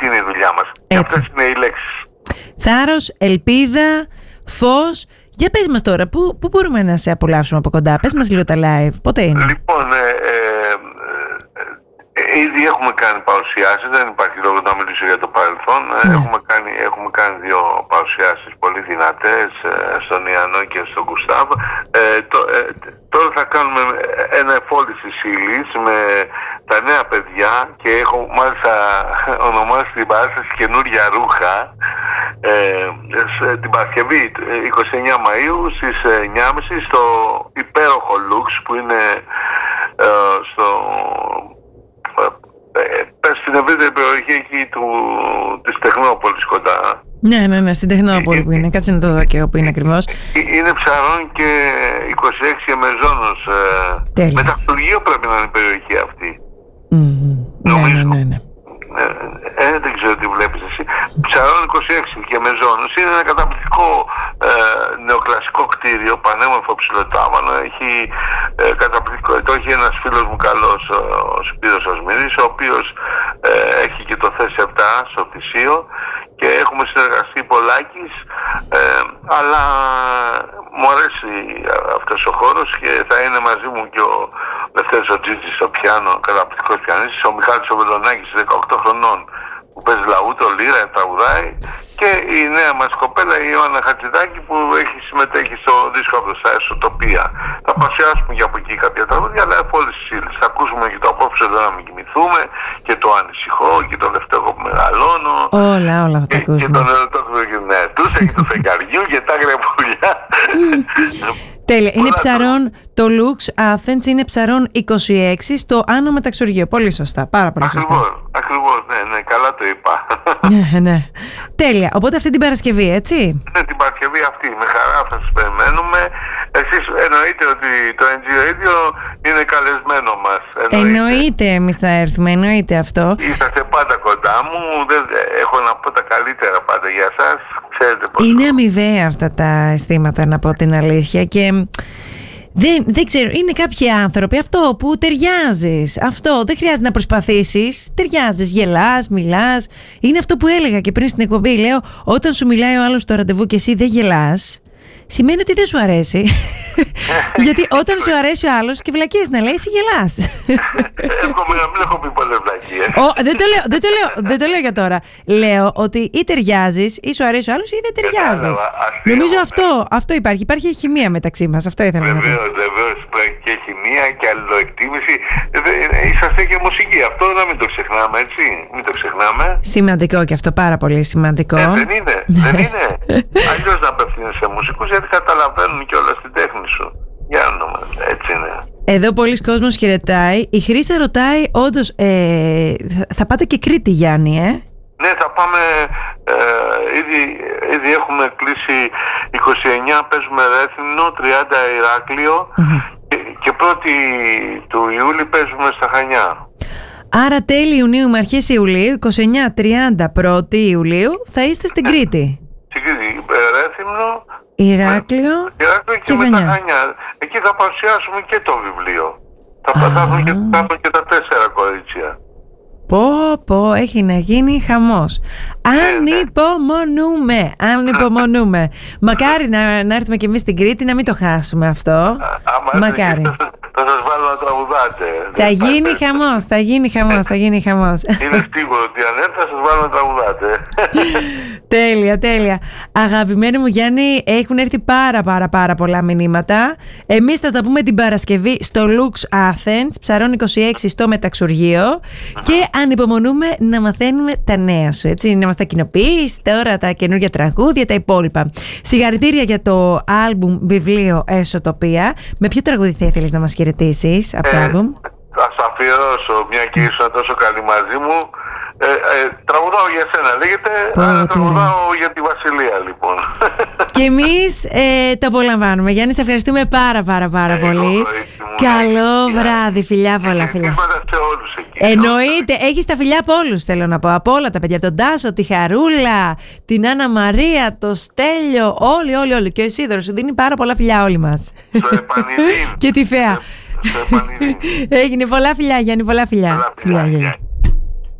είναι η δουλειά μας. Και αυτές είναι οι λέξεις. Θάρρος, ελπίδα, φως. Για πες μας τώρα, πού μπορούμε να σε απολαύσουμε από κοντά? Πες μας λίγο τα live. Πότε είναι? Λοιπόν, ήδη έχουμε κάνει παρουσιάσεις, δεν υπάρχει λόγο να μιλήσω για το παρελθόν. Έχουμε κάνει 2 παρουσιάσεις πολύ δυνατές στον Ιαννό και στον Γκουστάβ. Τώρα θα κάνουμε ένα εφόλης ύλης με τα νέα παιδιά και έχω μάλιστα ονομάσει την παράσταση καινούρια ρούχα την Παρασκευή 29 Μαΐου στις 9.30 στο υπέροχο Λουξ που είναι στην ευρύτερη περιοχή εκεί της Τεχνόπολης κοντά. Ναι, στην Τεχνόπολη που είναι. Κάτσε να το δω και όπου είναι ακριβώς. Είναι Ψαρών και 26 Εμεζόνος. Μεταξουργείο πρέπει να είναι η περιοχή αυτή. Νομίζω. Ναι. Δεν ξέρω τι βλέπεις εσύ. Ψαρών 26 και Μεζόνος είναι ένα καταπληκτικό νεοκλασικό κτίριο, πανέμορφο ψιλοτάβανο. Έχει καταπληκτικό. Το έχει ένας φίλος μου καλός, ο Σπύρος Ασμύρης, ο οποίος έχει και το θέση 7 στο Θησίο και έχουμε συνεργαστεί πολλάκις, αλλά μου αρέσει αυτός ο χώρος και θα είναι μαζί μου και ο Λευτέρης ο Τζίτζης στο πιάνο, καταπληκτικός πιανίστης, ο Μιχάλης ο Βελονάκης 18 χρονών που παίζει λαούτο, λύρα, τραγουδάει, και η νέα μας κοπέλα η Ιωάννα Χατζηδάκη που έχει συμμετέχει στο δίσκο από το ΣΑΕΣ Τοπία. Θα παρουσιάσουμε και από εκεί κάποια τραγούδια, αλλά από όλες τις ύλες. Θα ακούσουμε και το απόψε εδώ να μην κοιμηθούμε και το ανησυχώ και το Λευτέρω που μεγαλώνω. Όλα θα τα ακούσουμε. Και τον ερωτόκριτο και την αετούσα και το φεγγαριού και τα άγρια πουλιά. Τέλεια. Είναι Ψαρών, το Lux Athens είναι Ψαρών 26 στο Άνω Μεταξουργείο. Πολύ σωστά, πάρα πολύ σωστά. Ακριβώς, ναι, καλά το είπα. Ναι. Τέλεια. Οπότε αυτή την Παρασκευή, έτσι? Ναι, την Παρασκευή αυτή. Με χαρά θα σας περιμένουμε. Εσείς εννοείτε ότι το NG Radio είναι καλεσμένο μας? Εννοείται εμείς θα έρθουμε, εννοείται αυτό. Είσαστε πάντα κοντά μου. Έχω να πω τα καλύτερα πάντα για σας. Ξέρετε πώς. Είναι αμοιβαία αυτά τα αισθήματα, να πω την αλήθεια, και δεν ξέρω, είναι κάποιοι άνθρωποι αυτό που ταιριάζεις. Αυτό δεν χρειάζεται να προσπαθήσεις. Ταιριάζεις, γελάς, μιλάς. Είναι αυτό που έλεγα και πριν στην εκπομπή. Λέω, όταν σου μιλάει ο άλλος στο ραντεβού και εσύ δεν γελάς, σημαίνει ότι δεν σου αρέσει. Γιατί όταν σου αρέσει ο άλλος και βλακίες να λέει, εσύ γελάς. Εύχομαι να μην έχω πει πολλές βλακίες. Δεν το λέω για τώρα. Λέω ότι ή ταιριάζεις ή σου αρέσει ο άλλος ή δεν ταιριάζεις. Νομίζω αυτό υπάρχει. Υπάρχει χημεία μεταξύ μας. Αυτό ήθελα να πω. Βεβαίως υπάρχει και χημεία και αλληλοεκτίμηση. Είσαστε και μουσική. Αυτό να μην το ξεχνάμε, έτσι. Μην το ξεχνάμε. Σημαντικό και αυτό, πάρα πολύ σημαντικό. Δεν είναι. Αλλιώς να απευθύνεσαι σε μουσικούς, γιατί καταλαβαίνουν και όλα στην τέχνη σου. Για όνομα, έτσι είναι. Εδώ πολλοί κόσμος χαιρετάει. Η Χρύσα ρωτάει, όντως, θα πάτε και Κρήτη, Γιάννη, Ναι, θα πάμε. Ήδη έχουμε κλείσει 29, παίζουμε Ρέθυμνο, 30 Ηράκλειο και 1η του Ιούλη παίζουμε στα Χανιά. Άρα τέλη Ιουνίου με αρχές Ιουλίου, 29-30 1η Ιουλίου, θα είστε στην Κρήτη. Στην Κρήτη, Ρέθυμνο, Ηράκλειο και μετά Χανιά. Εκεί θα παρουσιάσουμε και το βιβλίο. Θα έρθουν και τα 4 κορίτσια. Πω, έχει να γίνει χαμός. Ανυπομονούμε. Μακάρι να έρθουμε και εμείς στην Κρήτη, να μην το χάσουμε αυτό. Μακάρι. Θα σας βάλω να τραγουδάτε. Θα γίνει χαμός. Είναι σίγουρο ότι αν έρθει θα σας βάλω να τραγουδάτε. Τέλεια. Αγαπημένο μου Γιάννη, έχουν έρθει πάρα πολλά μηνύματα. Εμείς θα τα πούμε την Παρασκευή στο Lux Athens, Ψαρών 26 στο Μεταξουργείο, και ανυπομονούμε να μαθαίνουμε τα νέα σου, έτσι, να μας τα κοινοποιείς τώρα, τα καινούργια τραγούδια, τα υπόλοιπα. Συγχαρητήρια για το άλμπουμ βιβλίο Εσωτοπία. Με ποιο τραγούδι θα ήθελες να μας χαιρετήσεις από το άλμπουμ? Θα σας αφιερώσω, μια και ήσουν τόσο καλή μαζί μου. Τραγουδάω για σένα λέγεται, αλλά τραγουδάω για τη Βασιλεία, λοιπόν. Και εμείς το απολαμβάνουμε. Γιάννη, σε ευχαριστούμε πάρα πολύ. Καλό βράδυ, φιλιά, πολλά φιλιά. Εννοείται, έχεις τα φιλιά από όλους, θέλω να πω. Από όλα τα παιδιά, από τον Τάσο, τη Χαρούλα, την Άννα Μαρία, το Στέλιο, όλοι. Και ο Ισίδωρος σου δίνει πάρα πολλά φιλιά όλοι μας. Και τη Φέα. Έγινε, πολλά φιλιά Γιάννη, πολλά φιλιά.